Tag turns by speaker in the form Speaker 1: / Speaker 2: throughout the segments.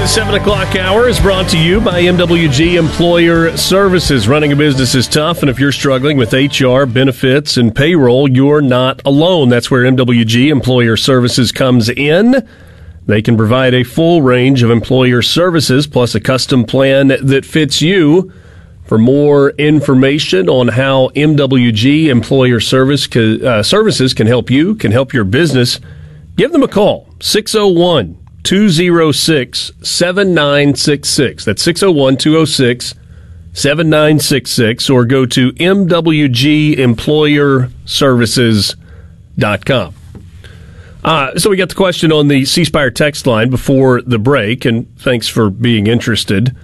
Speaker 1: The 7 o'clock hour is brought to you by MWG Employer Services. Running a business is tough, and if you're struggling with HR, benefits, and payroll, you're not alone. That's where MWG Employer Services comes in. They can provide a full range of employer services, plus a custom plan that fits you. For more information on how MWG Employer Services can help you, can help your business, give them a call, 601-206-7966. That's 601-206-7966, or go to MWGEmployerServices.com. So we got the question on the C Spire text line before the break, and thanks for being interested.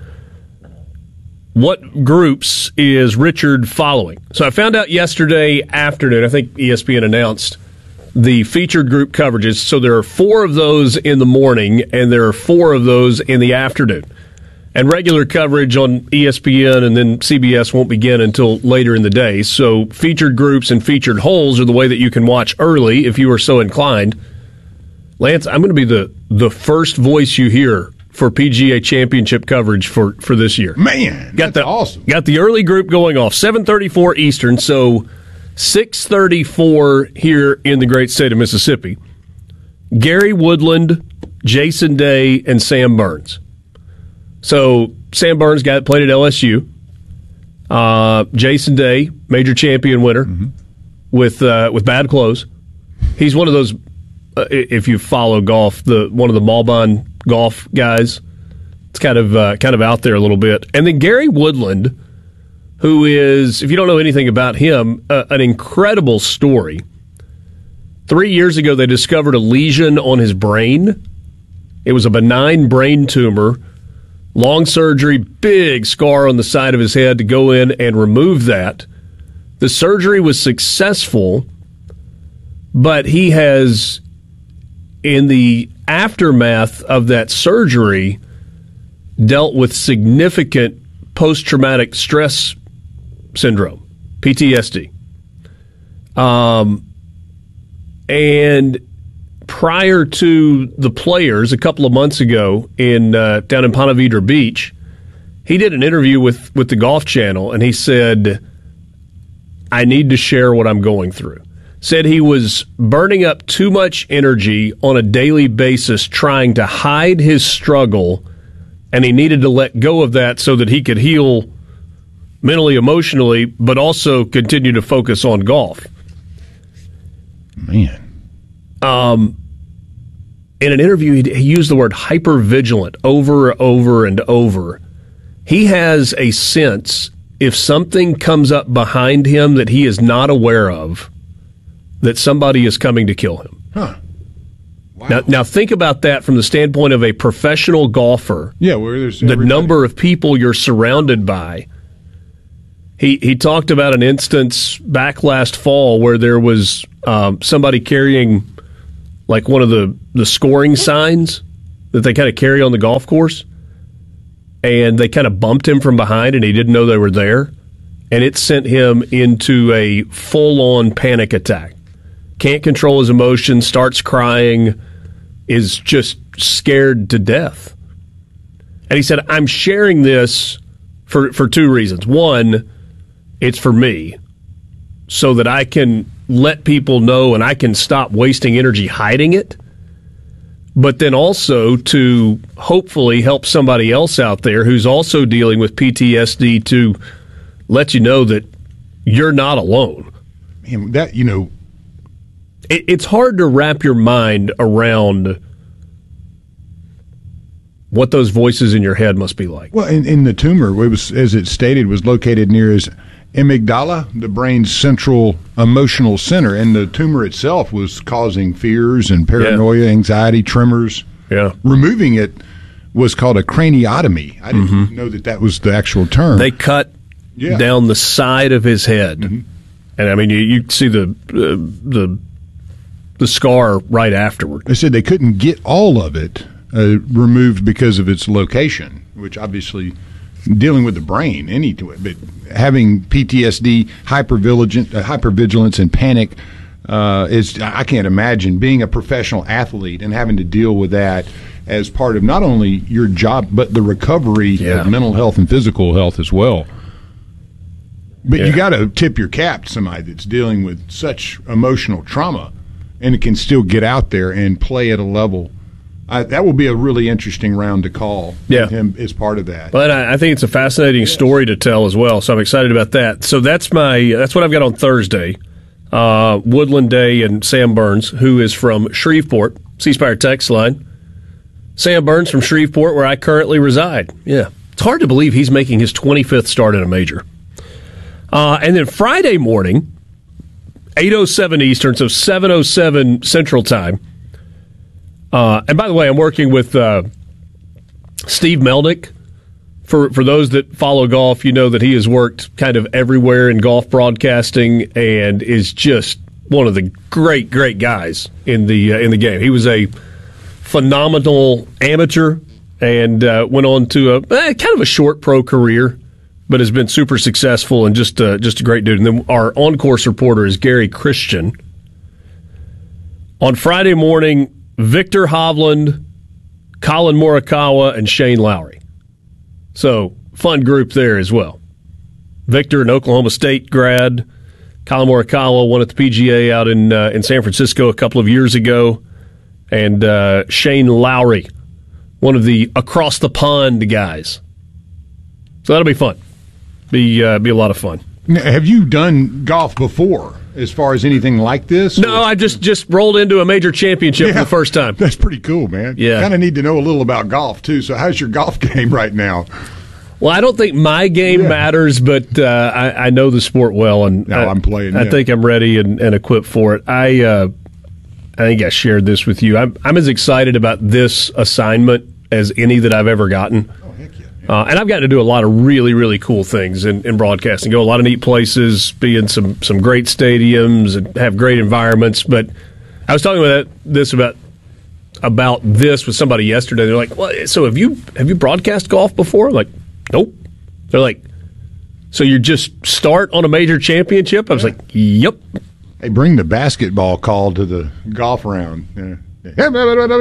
Speaker 1: What groups is Richard following? So I found out yesterday afternoon, I think ESPN announced the featured group coverages. So there are 4 of those in the morning, and there are 4 of those in the afternoon. And regular coverage on ESPN and then CBS won't begin until later in the day. So featured groups and featured holes are the way that you can watch early if you are so inclined. Lance, I'm going to be the first voice you hear for PGA Championship coverage for this year.
Speaker 2: Man, that's awesome.
Speaker 1: Got the early group going off, 7:34 Eastern, so 6:34 here in the great state of Mississippi. Gary Woodland, Jason Day, and Sam Burns. So Sam Burns, guy that played at LSU. Jason Day, major champion winner with bad clothes. He's one of those, if you follow golf, one of the Malbon golf guys. It's kind of out there a little bit. And then Gary Woodland, who is, if you don't know anything about him, an incredible story. 3 years ago, they discovered a lesion on his brain. It was a benign brain tumor. Long surgery, big scar on the side of his head to go in and remove that. The surgery was successful, but he has, in the aftermath of that surgery, dealt with significant post-traumatic stress syndrome, PTSD. And prior to the Players, a couple of months ago down in Ponte Vedra Beach, he did an interview with the Golf Channel, and he said, I need to share what I'm going through. Said he was burning up too much energy on a daily basis trying to hide his struggle, and he needed to let go of that so that he could heal mentally, emotionally, but also continue to focus on golf.
Speaker 2: Man.
Speaker 1: In an interview, he used the word hypervigilant over and over. He has a sense, if something comes up behind him that he is not aware of, that somebody is coming to kill him.
Speaker 2: Huh. Wow.
Speaker 1: Now think about that from the standpoint of a professional golfer.
Speaker 2: Yeah, where there's
Speaker 1: the number of people you're surrounded by. He talked about an instance back last fall where there was somebody carrying like one of the scoring signs that they kind of carry on the golf course, and they kind of bumped him from behind, and he didn't know they were there, and it sent him into a full-on panic attack. Can't control his emotions, starts crying, is just scared to death. And he said, I'm sharing this for 2 reasons. One, it's for me, so that I can let people know and I can stop wasting energy hiding it, but then also to hopefully help somebody else out there who's also dealing with PTSD to let you know that you're not alone.
Speaker 2: Man, that,
Speaker 1: it's hard to wrap your mind around what those voices in your head must be like.
Speaker 2: Well, in the tumor, it was, as it stated, was located near his amygdala, the brain's central emotional center, and the tumor itself was causing fears and paranoia, anxiety, tremors.
Speaker 1: Yeah.
Speaker 2: Removing it was called a craniotomy. I didn't know that was the actual term.
Speaker 1: They cut down the side of his head, and I mean you see the scar right afterward.
Speaker 2: They said they couldn't get all of it removed because of its location, which obviously dealing with the brain, but having PTSD, hypervigilance, and panic is, I can't imagine being a professional athlete and having to deal with that as part of not only your job but the recovery of mental health and physical health as well. But you got to tip your cap to somebody that's dealing with such emotional trauma, and it can still get out there and play at a level. That will be a really interesting round to call.
Speaker 1: Yeah,
Speaker 2: him as part of that.
Speaker 1: But I think it's a fascinating story to tell as well. So I'm excited about that. So that's what I've got on Thursday. Woodland Day and Sam Burns, who is from Shreveport, C Spire text line. Sam Burns from Shreveport, where I currently reside. Yeah, it's hard to believe he's making his 25th start in a major. And then Friday morning, 8:07 Eastern, so 7:07 Central Time. And by the way, I'm working with Steve Melnick. For those that follow golf, you know that he has worked kind of everywhere in golf broadcasting and is just one of the great guys in the game. He was a phenomenal amateur and went on to a kind of a short pro career, but has been super successful and just a great dude. And then our on-course reporter is Gary Christian. On Friday morning, Victor Hovland, Colin Morikawa, and Shane Lowry. So, fun group there as well. Victor, an Oklahoma State grad. Colin Morikawa won at the PGA out in San Francisco a couple of years ago. And Shane Lowry, one of the across-the-pond guys. So that'll be fun. Be a lot of fun.
Speaker 2: Now, have you done golf before, as far as anything like this?
Speaker 1: No, I just rolled into a major championship for the first time.
Speaker 2: That's pretty cool, man.
Speaker 1: Yeah.
Speaker 2: Kind of need to know a little about golf, too. So how's your golf game right now?
Speaker 1: Well, I don't think my game matters, but I know the sport well, and
Speaker 2: I'm playing.
Speaker 1: I think I'm ready and equipped for it. I think I shared this with you. I'm as excited about this assignment as any that I've ever gotten.
Speaker 2: Oh, heck yeah.
Speaker 1: And I've gotten to do a lot of really, really cool things in broadcasting. Go a lot of neat places, be in some great stadiums, and have great environments. But I was talking about this with somebody yesterday. They're like, "Well, so have you broadcast golf before?" I'm like, nope. They're like, so you just start on a major championship? I was like, yep.
Speaker 2: Hey, bring the basketball call to the golf round.
Speaker 1: Yeah, I don't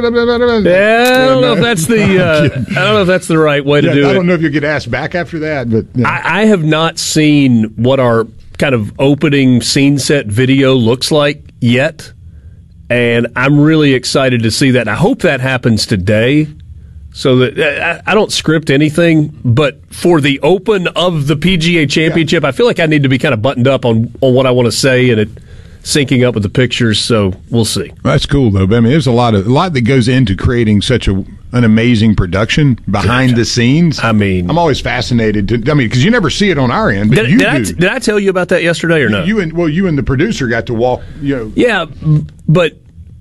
Speaker 1: know if that's the right way to do it.
Speaker 2: I don't know if you'll get asked back after that, but
Speaker 1: I have not seen what our kind of opening scene set video looks like yet, and I'm really excited to see that. And I hope that happens today, so that I don't script anything. But for the open of the PGA Championship, I feel like I need to be kind of buttoned up on what I want to say and it syncing up with the pictures, so we'll see.
Speaker 2: That's cool, though. I mean, there's a lot that goes into creating such an amazing production behind the scenes.
Speaker 1: I mean,
Speaker 2: I'm always fascinated because you never see it on our end. But
Speaker 1: did I tell you about that yesterday or no?
Speaker 2: You and the producer got to walk.
Speaker 1: Yeah, but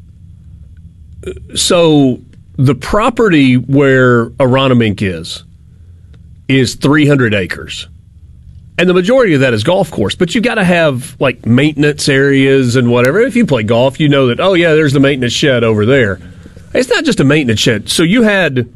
Speaker 1: so the property where Aronimink is 300 acres. And the majority of that is golf course, but you got to have like maintenance areas and whatever. If you play golf, you know that, oh yeah, there's the maintenance shed over there. It's not just a maintenance shed. So you had,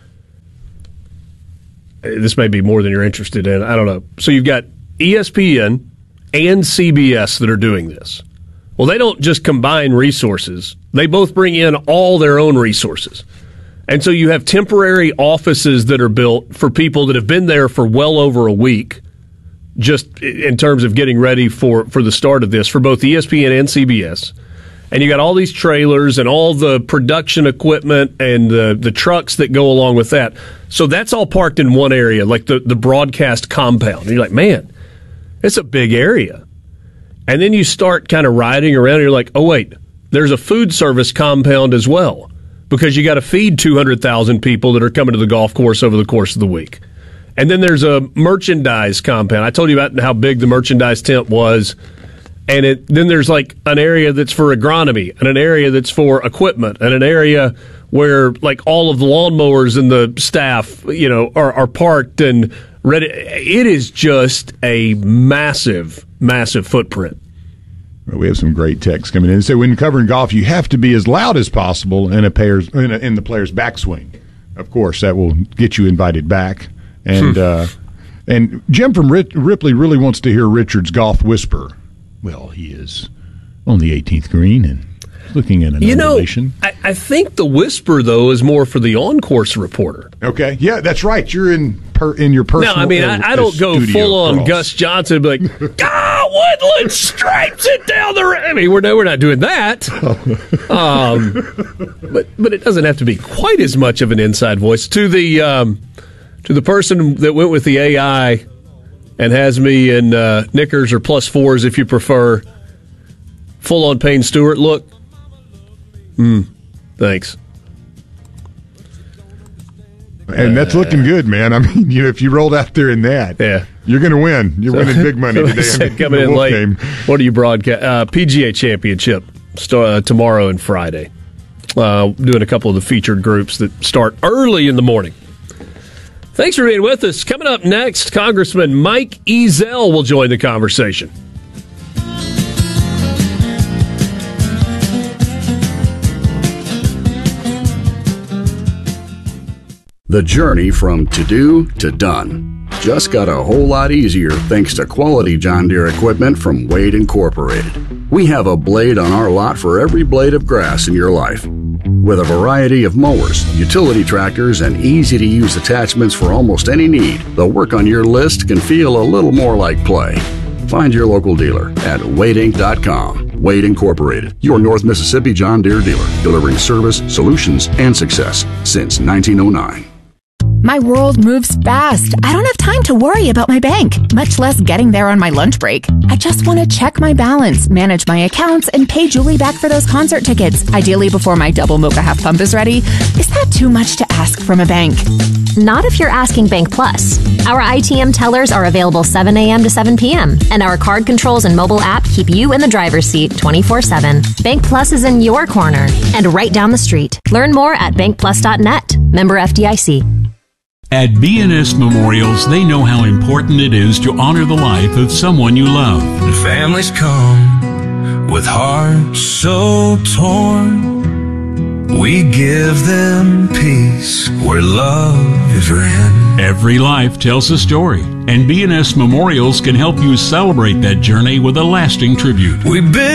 Speaker 1: this may be more than you're interested in, I don't know. So you've got ESPN and CBS that are doing this. Well, they don't just combine resources. They both bring in all their own resources. And so you have temporary offices that are built for people that have been there for well over a week, just in terms of getting ready for the start of this, for both ESPN and CBS. And you got all these trailers and all the production equipment and the trucks that go along with that. So that's all parked in one area, like the broadcast compound. And you're like, man, it's a big area. And then you start kind of riding around and you're like, oh, wait, there's a food service compound as well, because you got to feed 200,000 people that are coming to the golf course over the course of the week. And then there's a merchandise compound. I told you about how big the merchandise tent was. And then there's like an area that's for agronomy and an area that's for equipment and an area where like all of the lawnmowers and the staff, are parked and ready. It is just a massive, massive footprint.
Speaker 2: Well, we have some great texts coming in. So when covering golf, you have to be as loud as possible in the player's backswing. Of course, that will get you invited back. And Jim from Ripley really wants to hear Richard's golf whisper. Well, he is on the 18th green, and Looking at an animation.
Speaker 1: I think the whisper, though, is more for the on-course reporter.
Speaker 2: Okay. Yeah, that's right. You're in your personal...
Speaker 1: No, I mean, I don't go full-on Gus Johnson, like, Woodland stripes it down the... I mean, we're not doing that. But it doesn't have to be quite as much of an inside voice. To the person that went with the AI and has me in knickers or +4s, if you prefer, full-on Payne Stewart look, thanks.
Speaker 2: And that's looking good, man. I mean, if you rolled out there in that, you're going to win. You're winning big money today.
Speaker 1: Coming in late. Game. What do you broadcast? PGA Championship tomorrow and Friday. Doing a couple of the featured groups that start early in the morning. Thanks for being with us. Coming up next, Congressman Mike Ezell will join the conversation.
Speaker 3: The journey from to-do to done just got a whole lot easier thanks to quality John Deere equipment from Wade Incorporated. We have a blade on our lot for every blade of grass in your life. With a variety of mowers, utility tractors, and easy-to-use attachments for almost any need, the work on your list can feel a little more like play. Find your local dealer at wadeinc.com. Wade Incorporated, your North Mississippi John Deere dealer, delivering service, solutions, and success since 1909.
Speaker 4: My world moves fast. I don't have time to worry about my bank, much less getting there on my lunch break. I just want to check my balance, manage my accounts, and pay Julie back for those concert tickets, ideally before my double mocha half pump is ready. Is that too much to ask from a bank?
Speaker 5: Not if you're asking Bank Plus. Our ITM tellers are available 7 a.m. to 7 p.m., and our card controls and mobile app keep you in the driver's seat 24/7. Bank Plus is in your corner and right down the street. Learn more at bankplus.net. Member FDIC.
Speaker 6: At B&S Memorials, they know how important it is to honor the life of someone you love.
Speaker 7: And families come with hearts so torn. We give them peace where love is ran.
Speaker 6: Every life tells a story, and B&S Memorials can help you celebrate that journey with a lasting tribute.
Speaker 7: We've been